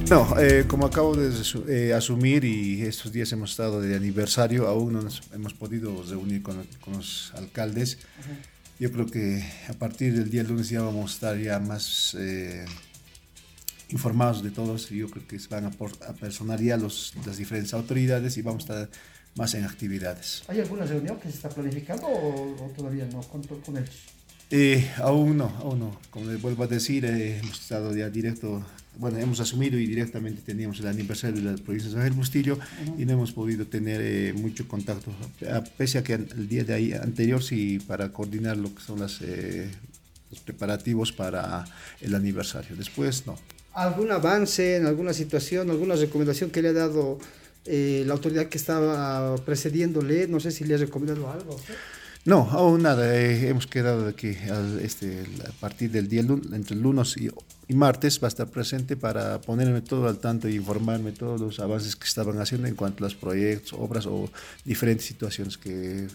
No, como acabo de asumir y estos días hemos estado de aniversario, aún no nos hemos podido reunir con los alcaldes. Yo creo que a partir del día lunes ya vamos a estar ya más informados de todos, y yo creo que se van a personar ya las diferentes autoridades y vamos a estar más en actividades. ¿Hay alguna reunión que se está planificando o todavía no con ellos? Aún no. Como les vuelvo a decir, hemos estado ya hemos asumido y directamente teníamos el aniversario de la provincia de San Miguel Bustillo y no hemos podido tener mucho contacto, pese a que el día de ahí anterior sí, para coordinar lo que son los preparativos para el aniversario. Después no. ¿Algún avance en alguna situación, alguna recomendación que le ha dado la autoridad que estaba precediéndole? No sé si le ha recomendado algo. No, aún nada. Hemos quedado de que a partir del día entre el lunes y martes va a estar presente para ponerme todo al tanto e informarme de todos los avances que estaban haciendo en cuanto a los proyectos, obras o diferentes situaciones que...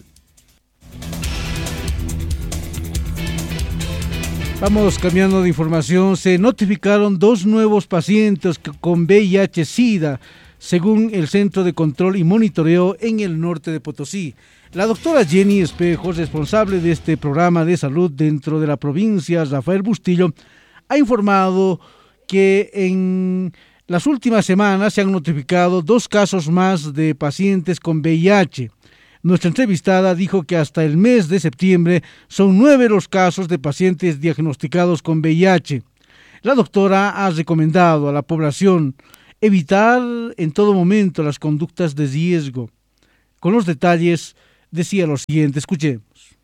Vamos cambiando de información. Se notificaron 2 nuevos pacientes con VIH-Sida, según el Centro de Control y Monitoreo en el norte de Potosí. La doctora Jenny Espejo, responsable de este programa de salud dentro de la provincia Rafael Bustillo, ha informado que en las últimas semanas se han notificado 2 casos más de pacientes con VIH. Nuestra entrevistada dijo que hasta el mes de septiembre son 9 los casos de pacientes diagnosticados con VIH. La doctora ha recomendado a la población evitar en todo momento las conductas de riesgo. Con los detalles decía lo siguiente, escuchemos.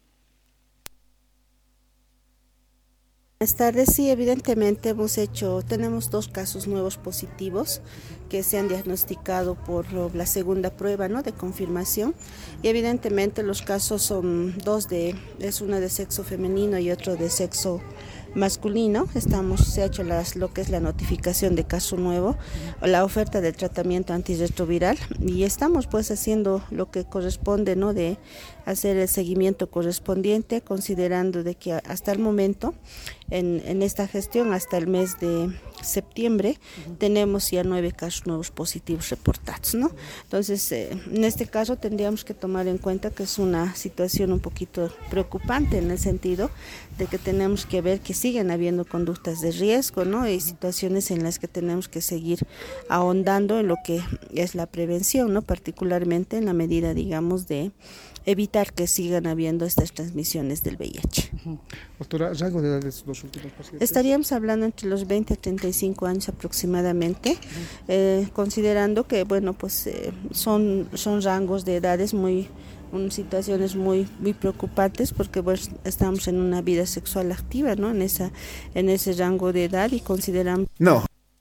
Buenas tardes, sí, evidentemente tenemos 2 casos nuevos positivos que se han diagnosticado por la segunda prueba, ¿no?, de confirmación, y evidentemente los casos son 2 es una de sexo femenino y otro de sexo masculino. Se ha hecho lo que es la notificación de caso nuevo, la oferta de tratamiento antirretroviral, y estamos pues haciendo lo que corresponde, ¿no?, de hacer el seguimiento correspondiente, considerando de que hasta el momento en esta gestión, hasta el mes de septiembre, tenemos ya 9 casos nuevos positivos reportados, ¿no? Entonces, en este caso tendríamos que tomar en cuenta que es una situación un poquito preocupante, en el sentido de que tenemos que ver que siguen habiendo conductas de riesgo, ¿no?, y situaciones en las que tenemos que seguir ahondando en lo que es la prevención, ¿no?, particularmente en la medida, digamos, de evitar que sigan habiendo estas transmisiones del VIH. Doctora, ¿rango de edad de los últimos pacientes? Estaríamos hablando entre los 20 a 35 años aproximadamente, considerando que, bueno, pues son rangos de edades situaciones muy preocupantes, porque pues estamos en una vida sexual activa, ¿no?, en ese rango de edad, y consideramos... No.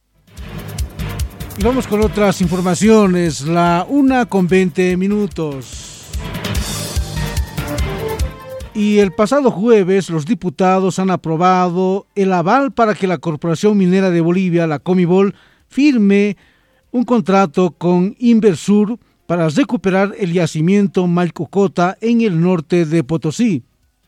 Y vamos con otras informaciones. La 1:20. Y el pasado jueves los diputados han aprobado el aval para que la Corporación Minera de Bolivia, la Comibol, firme un contrato con Inversur para recuperar el yacimiento Malcucota en el norte de Potosí.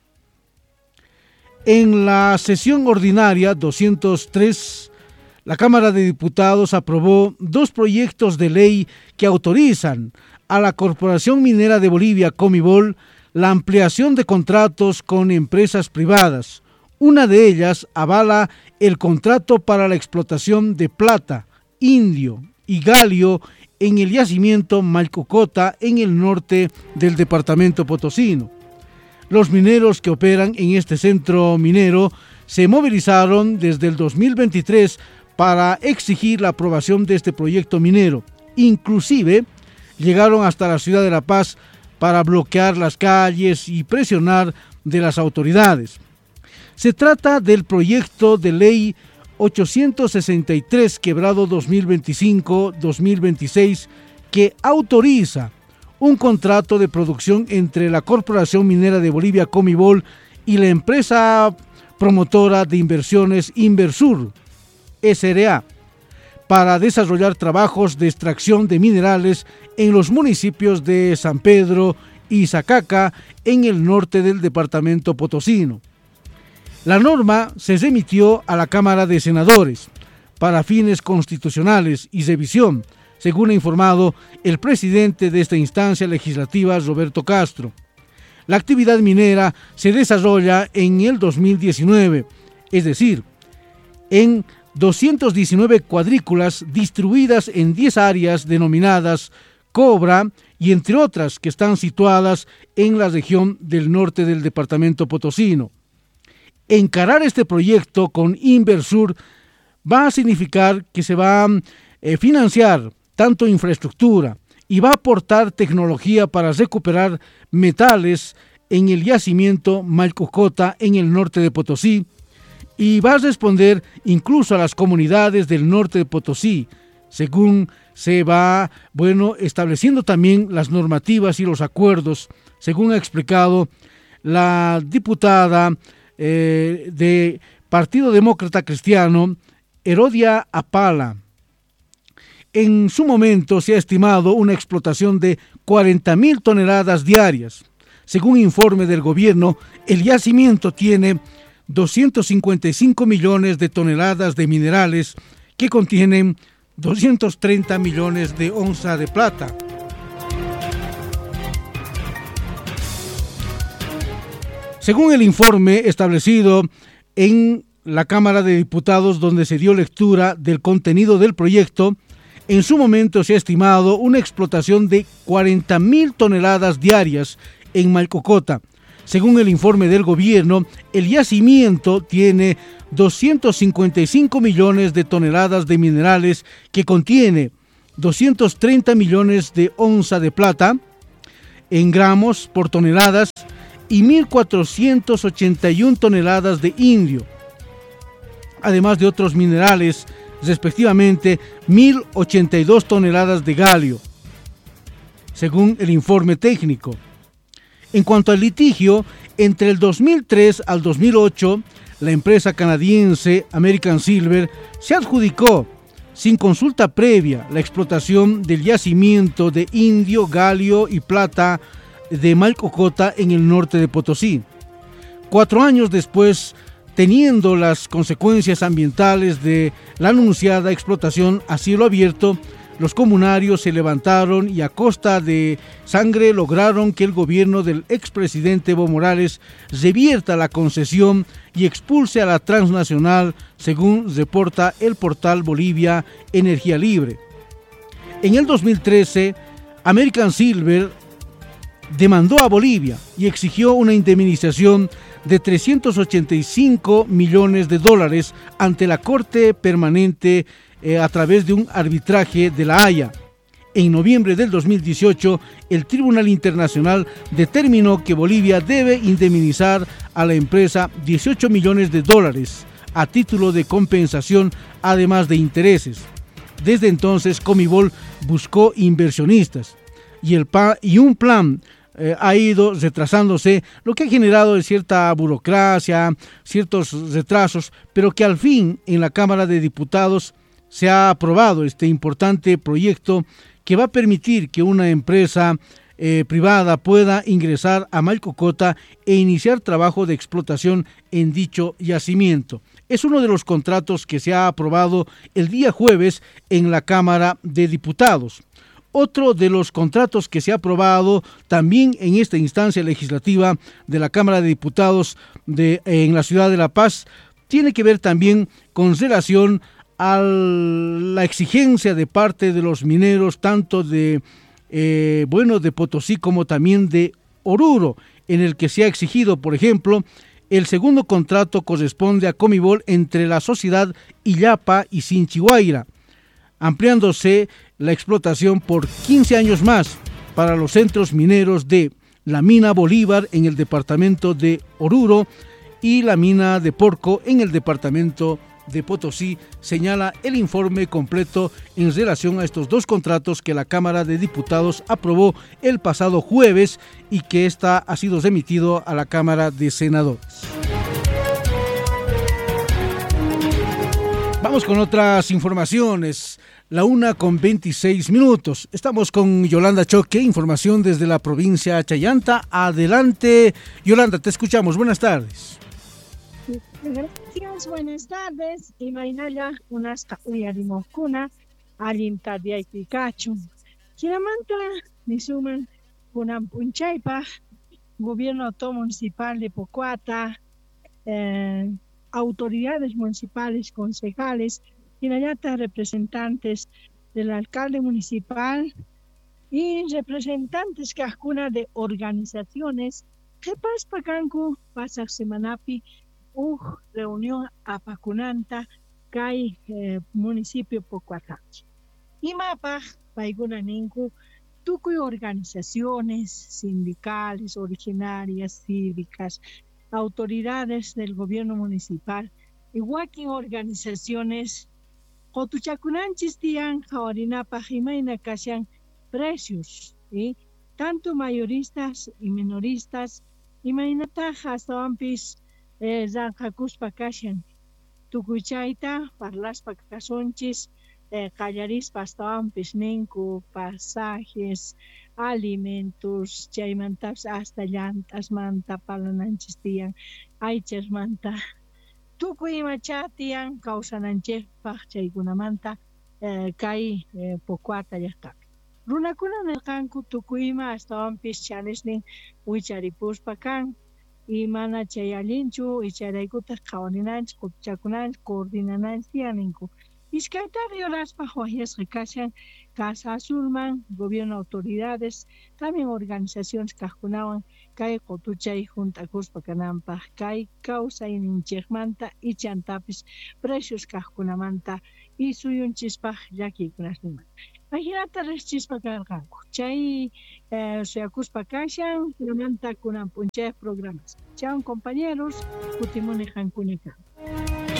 En la sesión ordinaria 203, la Cámara de Diputados aprobó 2 proyectos de ley que autorizan a la Corporación Minera de Bolivia, Comibol, la ampliación de contratos con empresas privadas. Una de ellas avala el contrato para la explotación de plata, indio y galio en el yacimiento Malcucota en el norte del departamento potosino. Los mineros que operan en este centro minero se movilizaron desde el 2023 para exigir la aprobación de este proyecto minero. Inclusive llegaron hasta la ciudad de La Paz para bloquear las calles y presionar de las autoridades. Se trata del proyecto de ley 863/2025-2026 que autoriza un contrato de producción entre la Corporación Minera de Bolivia, Comibol, y la empresa promotora de inversiones Inversur, S.R.A., para desarrollar trabajos de extracción de minerales en los municipios de San Pedro y Zacaca, en el norte del departamento potosino. La norma se remitió a la Cámara de Senadores para fines constitucionales y revisión, según ha informado el presidente de esta instancia legislativa, Roberto Castro. La actividad minera se desarrolla en el 2019, es decir, en 219 cuadrículas distribuidas en 10 áreas denominadas Cobra y entre otras que están situadas en la región del norte del departamento potosino. Encarar este proyecto con Inversur va a significar que se va a financiar tanto infraestructura y va a aportar tecnología para recuperar metales en el yacimiento Malcocota en el norte de Potosí, y va a responder incluso a las comunidades del norte de Potosí, según se va estableciendo también las normativas y los acuerdos, según ha explicado la diputada de Partido Demócrata Cristiano, Herodia Apala. En su momento se ha estimado una explotación de 40.000 toneladas diarias. Según informe del gobierno, el yacimiento tiene 255 millones de toneladas de minerales que contienen 230 millones de onzas de plata. Según el informe establecido en la Cámara de Diputados, donde se dio lectura del contenido del proyecto, en su momento se ha estimado una explotación de 40.000 toneladas diarias en Malcocota. Según el informe del gobierno, el yacimiento tiene 255 millones de toneladas de minerales que contiene 230 millones de onzas de plata en gramos por toneladas y 1.481 toneladas de indio, además de otros minerales, respectivamente 1.082 toneladas de galio, según el informe técnico. En cuanto al litigio, entre el 2003 al 2008, la empresa canadiense American Silver se adjudicó, sin consulta previa, la explotación del yacimiento de indio, galio y plata de Malcocota en el norte de Potosí. 4 años después, teniendo las consecuencias ambientales de la anunciada explotación a cielo abierto, los comunarios se levantaron y a costa de sangre lograron que el gobierno del expresidente Evo Morales revierta la concesión y expulse a la transnacional, según reporta el portal Bolivia Energía Libre. En el 2013, American Silver demandó a Bolivia y exigió una indemnización de 385 millones de dólares ante la Corte Permanente a través de un arbitraje de La Haya. En noviembre del 2018, el Tribunal Internacional determinó que Bolivia debe indemnizar a la empresa 18 millones de dólares a título de compensación, además de intereses. Desde entonces, Comibol buscó inversionistas y un plan ha ido retrasándose, lo que ha generado cierta burocracia, ciertos retrasos, pero que al fin en la Cámara de Diputados se ha aprobado este importante proyecto que va a permitir que una empresa privada pueda ingresar a Malcocota e iniciar trabajo de explotación en dicho yacimiento. Es uno de los contratos que se ha aprobado el día jueves en la Cámara de Diputados. Otro de los contratos que se ha aprobado también en esta instancia legislativa de la Cámara de Diputados en la ciudad de La Paz tiene que ver también con relación a la exigencia de parte de los mineros, tanto de Potosí como también de Oruro, en el que se ha exigido, por ejemplo, el segundo contrato corresponde a Comibol entre la sociedad Illapa y Sinchihuayra, ampliándose la explotación por 15 años más para los centros mineros de la mina Bolívar en el departamento de Oruro y la mina de Porco en el departamento de Potosí, señala el informe completo en relación a estos dos contratos que la Cámara de Diputados aprobó el pasado jueves y que esta ha sido remitido a la Cámara de Senadores. Vamos con otras informaciones. La 1:26. Estamos con Yolanda Choque, información desde la provincia Chayanta. Adelante, Yolanda, te escuchamos. Buenas tardes. Gracias, buenas tardes. Imaynalla, unas uyarimokuna, alimta de Pikachu. Chiramanta, nisuman, kunan punchaypa, gobierno autónomo municipal de Pocuata, autoridades municipales, concejales, Hinayata, representantes del alcalde municipal y representantes cascuna de organizaciones que paspacanku pasak semanapi reunión apacunanta kay municipio Pocuatachi. Imapaj paiguna ninku tukuy organizaciones sindicales, originarias, cívicas, autoridades del gobierno municipal y wakin organizaciones Cotuchacunanchis tian jawarinapaj imayna kashan precios, ¿sí? Tanto mayoristas y minoristas, imaynataj hastawanpis zanqakuspa kashan. Tukuchayta parlaspa kasunchis, qallarispa hastawanpis ninku pasajes, alimentos, chaymantapas hasta llantasmanta palananchis tiyan, aychasmanta. Tukuy imacha tiyan kawsananchikpaq chaykunamanta kay Pocuata llaqtapi. Runakuna nirqanku tukuyma astawanpis chanisnin wicharipuspa kan y mana chay allinchu y chayraykutaq qhawarinanchik qutichakunanchik coordinananchik tiyan ninku. Iskayta ruraspaq wahyasqa kashan Casasulman, gobierno autoridades, también organizaciones kaqkunawan kay qutuchay juntakuspa kananpaq kay kawsayninchikmanta ichantapis precios kaqkunamanta y suyunchispaq llakiykunasninman. Imagínate riqchispa karqanku. Chay suyakuspa kashan, kunamanta kunan punchayaq programas. Chao compañeros, kutimuni qankuna kan.